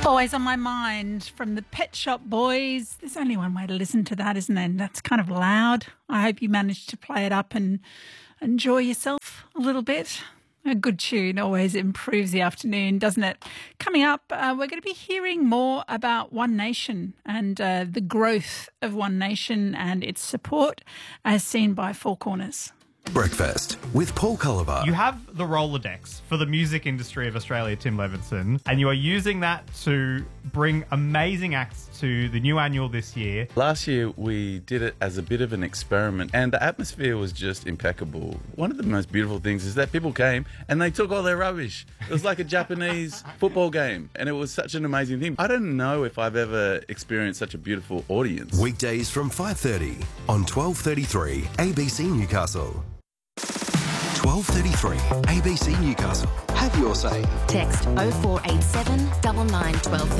Always on my mind from the Pet Shop Boys. There's only one way to listen to that, isn't there? And that's kind of loud. I hope you managed to play it up and enjoy yourself a little bit. A good tune always improves the afternoon, doesn't it? Coming up, we're going to be hearing more about One Nation and the growth of One Nation and its support as seen by Four Corners. Breakfast with Paul Culliver. You have the Rolodex for the music industry of Australia, Tim Levinson, and you are using that to bring amazing acts to the new annual this year. Last year, we did it as a bit of an experiment, and the atmosphere was just impeccable. One of the most beautiful things is that people came and they took all their rubbish. It was like a Japanese football game, and it was such an amazing thing. I don't know if I've ever experienced such a beautiful audience. Weekdays from 5:30 on 12:33 ABC Newcastle. 12:33 ABC Newcastle. Have your say. Text 0487 99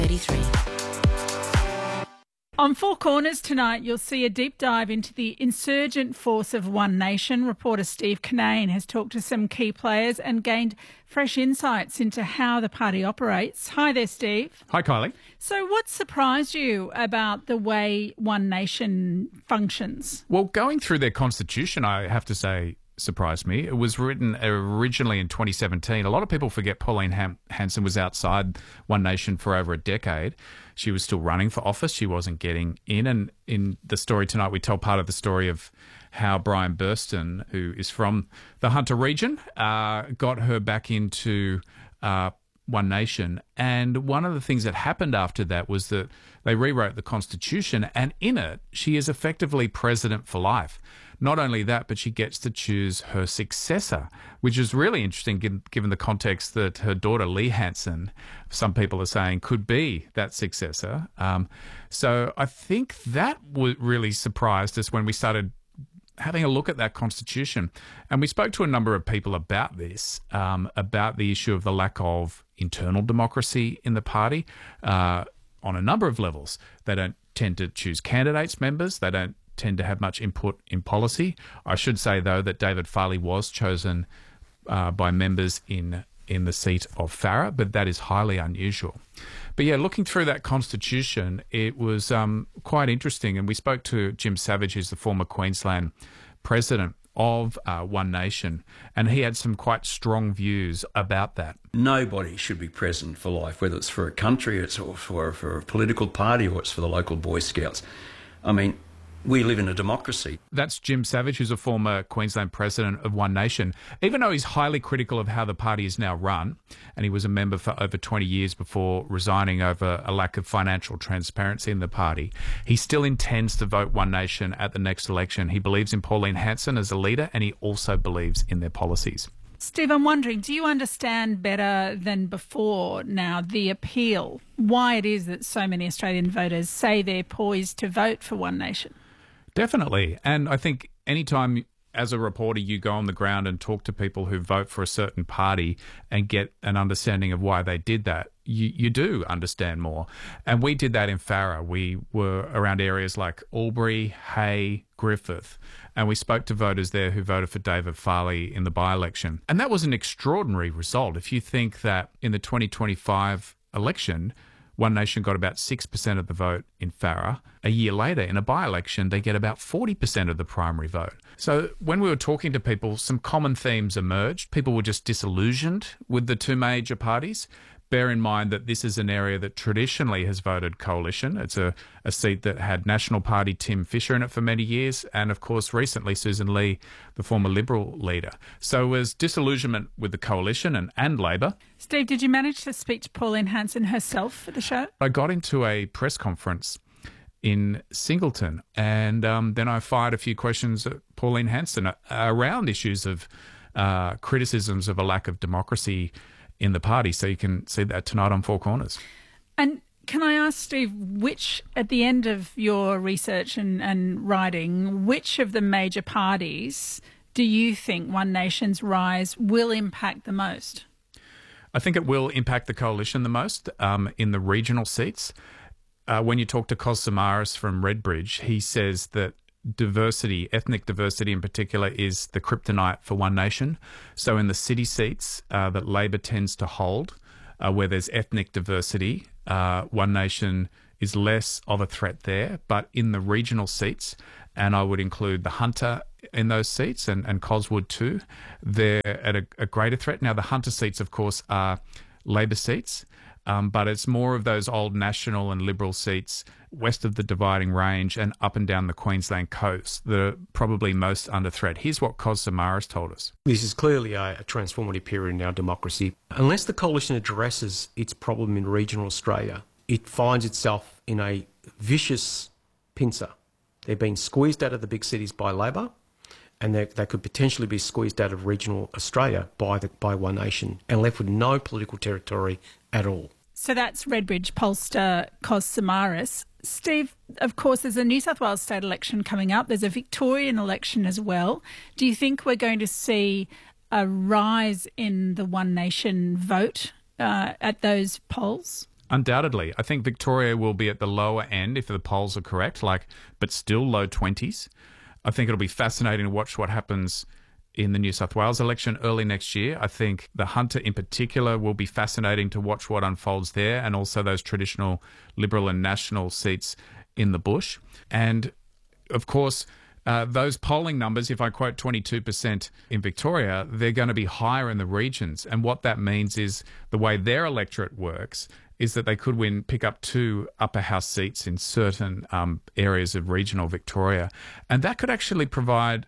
1233. On Four Corners tonight, you'll see a deep dive into the insurgent force of One Nation. Reporter Steve Kinane has talked to some key players and gained fresh insights into how the party operates. Hi there, Steve. Hi, Kylie. So what surprised you about the way One Nation functions? Well, going through their constitution, I have to say, surprised me. It was written originally in 2017. A lot of people forget Pauline Hanson was outside One Nation for over a decade. She was still running for office. She wasn't getting in. And in the story tonight, we tell part of the story of how Brian Burston, who is from the Hunter region, got her back into One Nation. And one of the things that happened after that was that they rewrote the Constitution, and in it, she is effectively president for life. Not only that, but she gets to choose her successor, which is really interesting given the context that her daughter, Lee Hanson, some people are saying could be that successor. So I think that really surprised us when we started having a look at that constitution. And we spoke to a number of people about this, about the issue of the lack of internal democracy in the party on a number of levels. They don't tend to choose candidates, members. They don't tend to have much input in policy. I should say, though, that David Farley was chosen by members in the seat of Farrer, but that is highly unusual. But yeah, looking through that constitution, it was quite interesting. And we spoke to Jim Savage, who's the former Queensland president of One Nation, and he had some quite strong views about that. Nobody should be president for life, whether it's for a country, it's for a political party, or it's for the local Boy Scouts. I mean, we live in a democracy. That's Jim Savage, who's a former Queensland president of One Nation. Even though he's highly critical of how the party is now run, and he was a member for over 20 years before resigning over a lack of financial transparency in the party, he still intends to vote One Nation at the next election. He believes in Pauline Hanson as a leader, and he also believes in their policies. Steve, I'm wondering, do you understand better than before now the appeal, why it is that so many Australian voters say they're poised to vote for One Nation? Definitely. And I think anytime as a reporter you go on the ground and talk to people who vote for a certain party and get an understanding of why they did that, you do understand more. And we did that in Farrer. We were around areas like Albury, Hay, Griffith, and we spoke to voters there who voted for David Farley in the by-election. And that was an extraordinary result. If you think that in the 2025 election, One Nation got about 6% of the vote in Farrer. A year later, in a by-election, they get about 40% of the primary vote. So when we were talking to people, some common themes emerged. People were just disillusioned with the two major parties. Bear in mind that this is an area that traditionally has voted coalition. It's a seat that had National Party Tim Fischer in it for many years, and of course recently Susan Lee, the former Liberal leader. So it was disillusionment with the coalition and Labor. Steve, did you manage to speak to Pauline Hanson herself for the show? I got into a press conference in Singleton, and then I fired a few questions at Pauline Hanson around issues of criticisms of a lack of democracy in the party. So you can see that tonight on Four Corners. And can I ask, Steve, which, at the end of your research and writing, which of the major parties do you think One Nation's rise will impact the most? I think it will impact the coalition the most in the regional seats. When you talk to Kos Samaras from Redbridge, he says that diversity, ethnic diversity in particular, is the kryptonite for One Nation. So in the city seats that Labor tends to hold, where there's ethnic diversity, One Nation is less of a threat there, but in the regional seats, and I would include the Hunter in those seats and Coswood too, they're at a greater threat. Now, the Hunter seats, of course, are Labor seats, but it's more of those old National and Liberal seats west of the Dividing Range and up and down the Queensland coast that are probably most under threat. Here's what Cos Samaras told us. This is clearly a transformative period in our democracy. Unless the coalition addresses its problem in regional Australia, it finds itself in a vicious pincer. They're being squeezed out of the big cities by Labor, and they could potentially be squeezed out of regional Australia by One Nation and left with no political territory at all. So that's Redbridge pollster Cos Samaras. Steve, of course, there's a New South Wales state election coming up. There's a Victorian election as well. Do you think we're going to see a rise in the One Nation vote at those polls? Undoubtedly. I think Victoria will be at the lower end if the polls are correct, but still low 20s. I think it'll be fascinating to watch what happens in the New South Wales election early next year. I think the Hunter in particular will be fascinating to watch what unfolds there, and also those traditional Liberal and National seats in the bush. And of course, those polling numbers, if I quote 22% in Victoria, they're going to be higher in the regions. And what that means is the way their electorate works is that they could pick up 2 upper house seats in certain areas of regional Victoria. And that could actually provide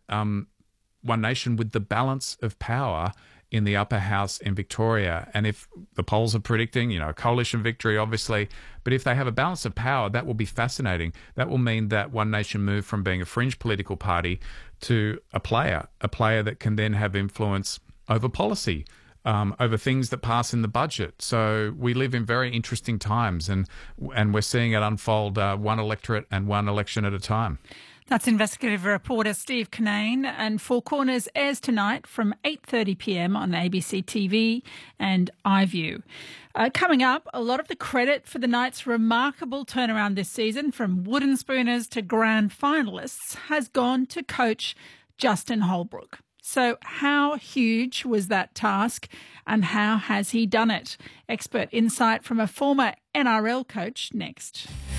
One Nation with the balance of power in the upper house in Victoria. And if the polls are predicting, coalition victory, obviously, but if they have a balance of power, that will be fascinating. That will mean that One Nation move from being a fringe political party to a player that can then have influence over policy, over things that pass in the budget. So we live in very interesting times, and we're seeing it unfold one electorate and one election at a time. That's investigative reporter Steve Kinane, and Four Corners airs tonight from 8:30 p.m. on ABC TV and iView. Coming up, a lot of the credit for the Knights' remarkable turnaround this season, from wooden spooners to grand finalists, has gone to coach Justin Holbrook. So how huge was that task, and how has he done it? Expert insight from a former NRL coach next.